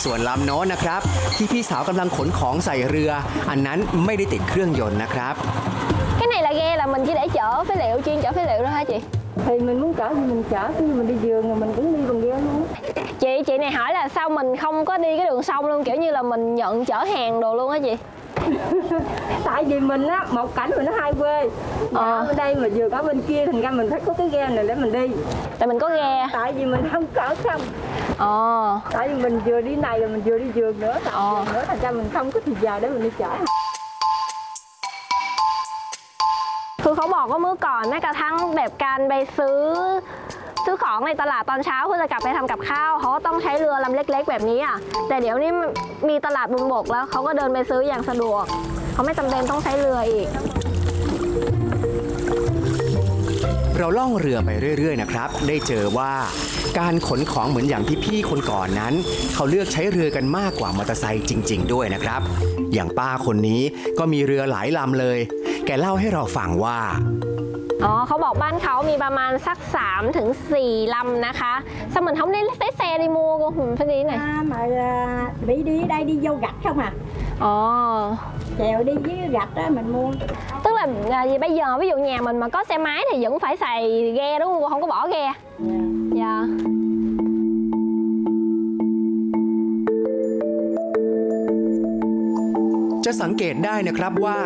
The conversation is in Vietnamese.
ส่วนลำโน้นนะครับที่พี่สาวกำลังขนของใส่เรืออันนั้นไม่ได้ติดเครื่องยนต์นะครับ Cái này là ghe là mình chỉ để chở phế liệu, chuyên chở phế liệu thôi hả chị? Thì mình muốn chở thì mình chở, khi mình đi vườn rồi mình cũng đi bằng ghe luôn. Chị này hỏi là sao mình không có đi cái đường sông luôn, kiểu như là mình nhận chở hàng đồ luôn á chị? Tại vì mình á, một cảnh mình nó hai quê. Ở bên đây mà vừa ở bên kia, thành ra mình phải có cái ghe này để mình đi. Tại mình có ghe. Tại vì mình không chở không. Tại vì mình vừa đi này rồi mình vừa đi vườn nữa, nữa thành ra mình không có thời giờ để mình đi chở. คือเขาบอกว่าเมื่อก่อนแม้กระทั่งแบบการไปซื้อของในตลาดตอนเช้าเพื่อจะกลับไปทำกับข้าวเขาก็ต้องใช้เรือลำเล็กๆแบบนี้อ่ะแต่เดี๋ยวนี้มีตลาดบนบกแล้วเขาก็เดินไปซื้ออย่างสะดวกเขาไม่จำเป็นต้องใช้เรืออีกเราล่องเรือไปเรื่อยๆนะครับได้เจอว่าการขนของเหมือนอย่างที่พี่คนก่อนนั้นเขาเลือกใช้เรือกันมากกว่ามอเตอร์ไซค์จริงๆด้วยนะครับอย่างป้าคนนี้ก็มีเรือหลายลำเลยแกเล่าให้เราฟังว่าเขาบอกบ้านเขามีประมาณสัก3 ถึง 4 ลำนะคะ sao mình không lấy xe đi mua cô mình phải đi này mà đi ở đây đi vô gạch không à chèo đi với gạch đó mình mua tức là bây giờ ví dụ nhà mình mà có xe máy thì vẫn phải xài ghe đúng không cô, không có bỏ ghe. Dạ. จะสังเกตได้นะครับว่า